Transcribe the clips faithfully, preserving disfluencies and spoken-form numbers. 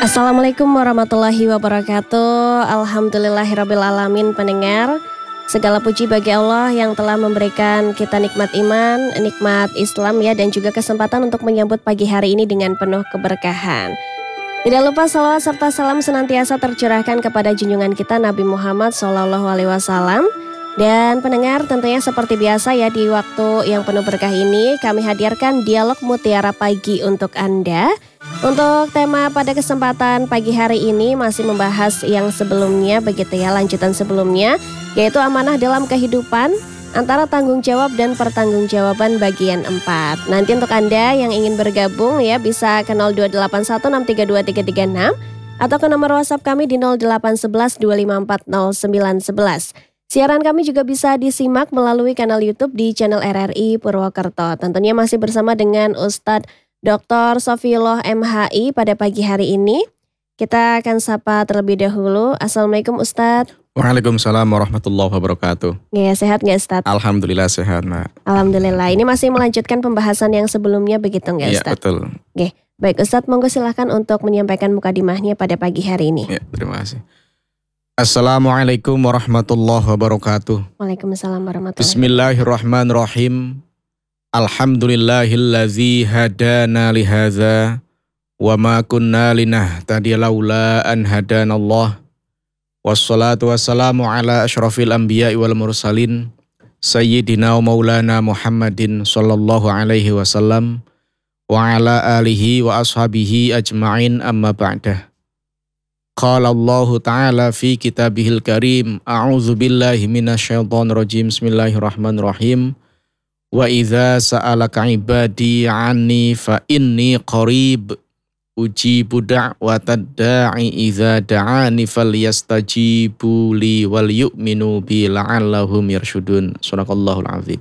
Assalamualaikum warahmatullahi wabarakatuh. Alhamdulillahirrabbilalamin pendengar. Segala puji bagi Allah yang telah memberikan kita nikmat iman, nikmat Islam ya, dan juga kesempatan untuk menyambut pagi hari ini dengan penuh keberkahan. Tidak lupa salawat serta salam senantiasa tercurahkan kepada junjungan kita Nabi Muhammad shallallahu alaihi wasallam. Dan pendengar, tentunya seperti biasa ya, di waktu yang penuh berkah ini kami hadirkan dialog Mutiara Pagi untuk Anda. Untuk tema pada kesempatan pagi hari ini masih membahas yang sebelumnya begitu ya, lanjutan sebelumnya, yaitu amanah dalam kehidupan antara tanggung jawab dan pertanggungjawaban bagian empat. Nanti untuk Anda yang ingin bergabung ya bisa ke nol dua delapan satu enam tiga dua tiga tiga enam atau ke nomor WhatsApp kami di nol delapan satu satu dua lima empat nol sembilan satu satu. Siaran kami juga bisa disimak melalui kanal YouTube di channel R R I Purwokerto. Tentunya masih bersama dengan Ustadz Doktor Sofiullah M Hi pada pagi hari ini. Kita akan sapa terlebih dahulu. Assalamualaikum Ustadz. Waalaikumsalam warahmatullahi wabarakatuh. Ya, sehat nggak Ustadz? Alhamdulillah sehat, Mbak. Alhamdulillah. Ini masih melanjutkan pembahasan yang sebelumnya begitu nggak Iya, Ustadz? betul. Oke, baik Ustadz, monggo silahkan untuk menyampaikan mukadimahnya pada pagi hari ini. Ya, terima kasih. Assalamualaikum warahmatullahi wabarakatuh. Waalaikumsalam warahmatullahi wabarakatuh. Bismillahirrahmanirrahim. Alhamdulillahillazi hadana lihadza wa ma kunna linahtadiya laula an hadanallah. Wassalatu wassalamu ala asyrafil anbiya'i wal mursalin sayyidina wa maulana Muhammadin sallallahu alaihi wasallam wa ala alihi wa ashabihi ajma'in amma ba'dah. Qala Allah ta'ala fi kitabihil karim, a'udzu billahi minasyaitonir rajim. Bismillahirrahmanirrahim. Wa idza sa'alaka ibadi 'anni fa inni qarib ujibu da'watad da'i idza da'ani falyastajibu li wal yu'minu bi la'allahum yarshudun. Shadaqallahul azim.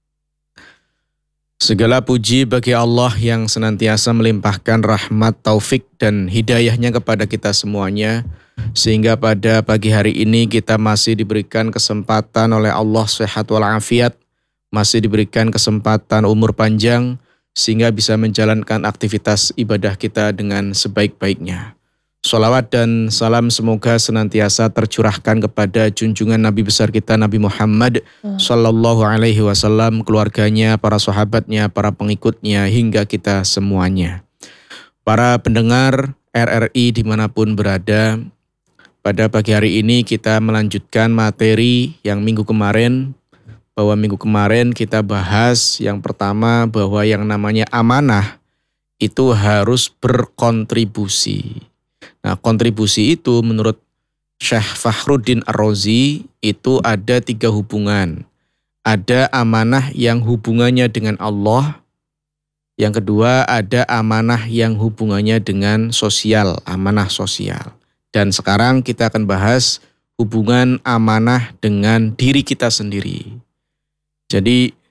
Segala puji bagi Allah yang senantiasa melimpahkan rahmat, taufik dan hidayahnya kepada kita semuanya, sehingga pada pagi hari ini kita masih diberikan kesempatan oleh Allah sehat walafiat, masih diberikan kesempatan umur panjang sehingga bisa menjalankan aktivitas ibadah kita dengan sebaik-baiknya. Sholawat dan salam semoga senantiasa tercurahkan kepada junjungan Nabi besar kita Nabi Muhammad Sallallahu Alaihi Wasallam, keluarganya, para sahabatnya, para pengikutnya, hingga kita semuanya. Para pendengar R R I dimanapun berada, pada pagi hari ini kita melanjutkan materi yang minggu kemarin. Bahwa minggu kemarin kita bahas yang pertama bahwa yang namanya amanah itu harus berkontribusi. Nah, kontribusi itu menurut Syekh Fakhruddin Ar-Razi itu ada tiga hubungan. Ada amanah yang hubungannya dengan Allah. Yang kedua ada amanah yang hubungannya dengan sosial, amanah sosial. Dan sekarang kita akan bahas hubungan amanah dengan diri kita sendiri. Jadi